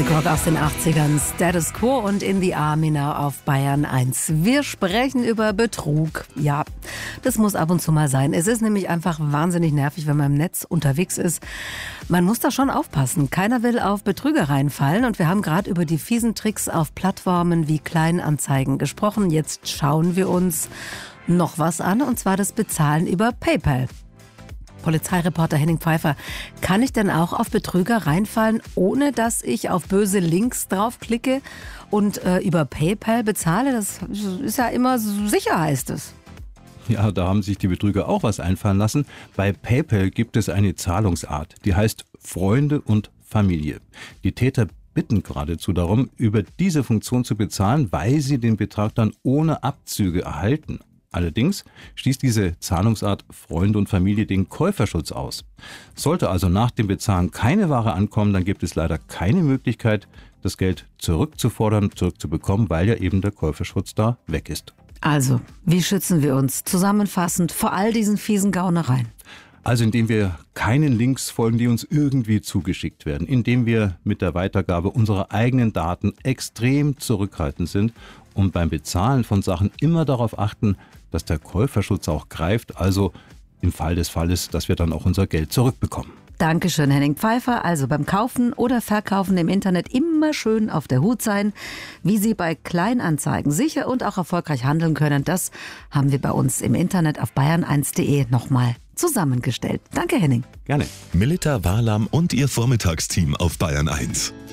Classic-Rock aus den 80ern, Status Quo und In the Army Now auf Bayern 1. Wir sprechen über Betrug. Ja, das muss ab und zu mal sein. Es ist nämlich einfach wahnsinnig nervig, wenn man im Netz unterwegs ist. Man muss da schon aufpassen. Keiner will auf Betrüger reinfallen und wir haben gerade über die fiesen Tricks auf Plattformen wie Kleinanzeigen gesprochen. Jetzt schauen wir uns noch was an, und zwar das Bezahlen über PayPal. Polizeireporter Henning Pfeiffer, kann ich denn auch auf Betrüger reinfallen, ohne dass ich auf böse Links draufklicke und über PayPal bezahle? Das ist ja immer sicher, heißt es. Ja, da haben sich die Betrüger auch was einfallen lassen. Bei PayPal gibt es eine Zahlungsart, die heißt Freunde und Familie. Die Täter bitten geradezu darum, über diese Funktion zu bezahlen, weil sie den Betrag dann ohne Abzüge erhalten. Allerdings schließt diese Zahlungsart Freunde und Familie den Käuferschutz aus. Sollte also nach dem Bezahlen keine Ware ankommen, dann gibt es leider keine Möglichkeit, das Geld zurückzufordern, zurückzubekommen, weil ja eben der Käuferschutz da weg ist. Also, wie schützen wir uns zusammenfassend vor all diesen fiesen Gaunereien? Also indem wir keinen Links folgen, die uns irgendwie zugeschickt werden, indem wir mit der Weitergabe unserer eigenen Daten extrem zurückhaltend sind und beim Bezahlen von Sachen immer darauf achten, dass der Käuferschutz auch greift, also im Fall des Falles, dass wir dann auch unser Geld zurückbekommen. Dankeschön, Henning Pfeiffer. Also beim Kaufen oder Verkaufen im Internet immer schön auf der Hut sein. Wie Sie bei Kleinanzeigen sicher und auch erfolgreich handeln können, das haben wir bei uns im Internet auf bayern1.de nochmal zusammengestellt. Danke, Henning. Gerne. Melita Walam und ihr Vormittagsteam auf Bayern 1.